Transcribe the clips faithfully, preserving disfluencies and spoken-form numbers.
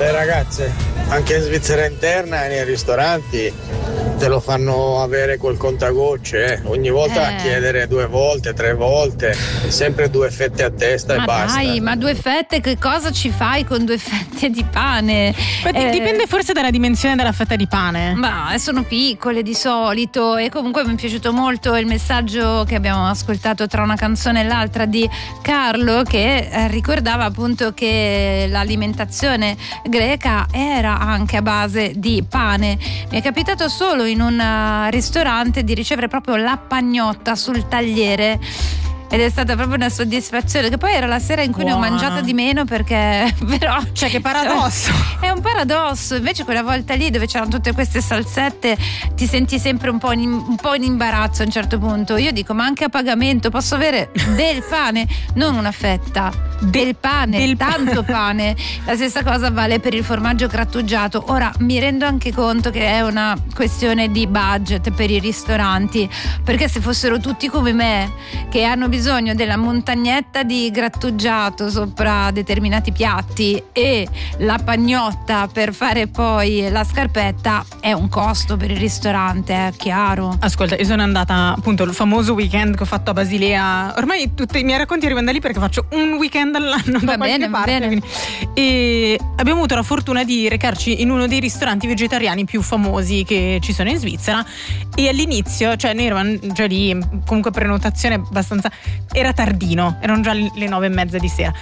Beh ragazze, anche in Svizzera interna e nei ristoranti te lo fanno avere col contagocce, eh. ogni volta Eh. a chiedere due volte, tre volte, sempre due fette a testa Ma e basta. dai, ma due fette, che cosa ci fai con due fette di pane? Beh, Eh, dipende forse dalla dimensione della fetta di pane. Ma sono piccole di solito, e comunque mi è piaciuto molto il messaggio che abbiamo ascoltato tra una canzone e l'altra di Carlo, che eh, ricordava appunto che l'alimentazione greca era anche a base di pane. Mi è capitato solo in un uh, ristorante di ricevere proprio la pagnotta sul tagliere, ed è stata proprio una soddisfazione, che poi era la sera in cui ne ho Buona. mangiata di meno, perché però Cioè, che paradosso. è un paradosso. Invece quella volta lì dove c'erano tutte queste salsette ti senti sempre un po' in, un po' in imbarazzo a un certo punto. Io dico, ma anche a pagamento posso avere del pane, non una fetta, del pane, del tanto pane. La stessa cosa vale per il formaggio grattugiato. Ora mi rendo anche conto che è una questione di budget per i ristoranti, perché se fossero tutti come me, che hanno bisogno della montagnetta di grattugiato sopra determinati piatti e la pagnotta per fare poi la scarpetta, è un costo per il ristorante, è chiaro. Ascolta, io sono andata appunto il famoso weekend che ho fatto a Basilea. Ormai tutti i miei racconti arrivano da lì perché faccio un weekend all'anno da Va qualche bene, va parte, bene. quindi- E abbiamo avuto la fortuna di recarci in uno dei ristoranti vegetariani più famosi che ci sono in Svizzera, e all'inizio, cioè noi eravamo già lì, comunque prenotazione abbastanza, era tardino, erano già le nove e mezza di sera.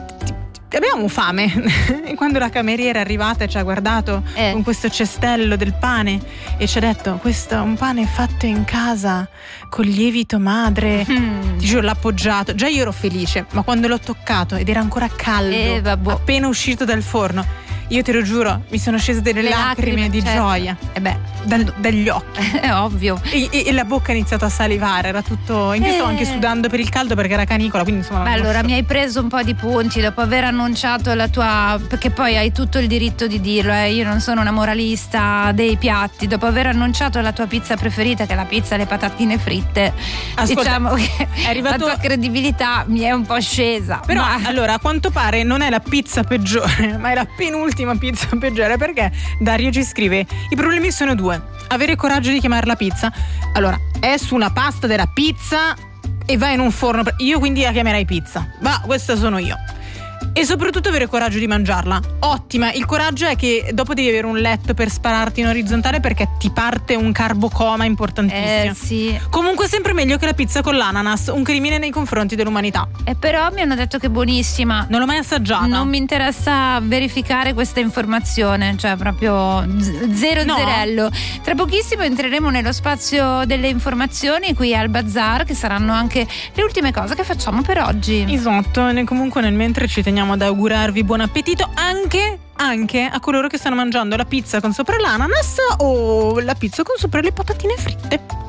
Abbiamo fame. E quando la cameriera è arrivata e ci ha guardato Eh. con questo cestello del pane e ci ha detto: questo è un pane fatto in casa con lievito madre, Mm. ti giuro, l'ha appoggiato. Già io ero felice, ma quando l'ho toccato ed era ancora caldo, Eh, vabbè. appena uscito dal forno, io te lo giuro, mi sono scese delle Le lacrime, di certo. gioia E beh, dal- dagli occhi. è ovvio. E, e- e la bocca ha iniziato a salivare, era tutto. In più stavo Eh. anche sudando per il caldo perché era canicola, quindi insomma. Beh, non allora so. mi hai preso un po' di punti dopo aver annunciato la tua, perché poi hai tutto il diritto di dirlo, eh. Io non sono una moralista dei piatti. Dopo aver annunciato la tua pizza preferita, che è la pizza alle patatine fritte, Ascolta, diciamo che è arrivato- la tua credibilità mi è un po' scesa. Però ma- allora, a quanto pare non è la pizza peggiore, ma è la penultima pizza peggiore, perché Dario ci scrive: i problemi sono due. Avere coraggio di chiamarla pizza. Allora, è su una pasta della pizza e va in un forno. Io quindi la chiamerei pizza. Ma questa sono io. E soprattutto avere coraggio di mangiarla. Ottima. Il coraggio è che dopo devi avere un letto per spararti in orizzontale perché ti parte un carbocoma importantissimo. Eh sì. Comunque sempre meglio che la pizza con l'ananas, un crimine nei confronti dell'umanità. E però mi hanno detto che è buonissima. Non l'ho mai assaggiata. Non mi interessa verificare questa informazione, cioè proprio z- zero No. zerello. Tra pochissimo entreremo nello spazio delle informazioni qui al Bazar, che saranno anche le ultime cose che facciamo per oggi. Esatto, e comunque nel mentre ci teniamo ad augurarvi buon appetito anche, anche a coloro che stanno mangiando la pizza con sopra l'ananas o la pizza con sopra le patatine fritte.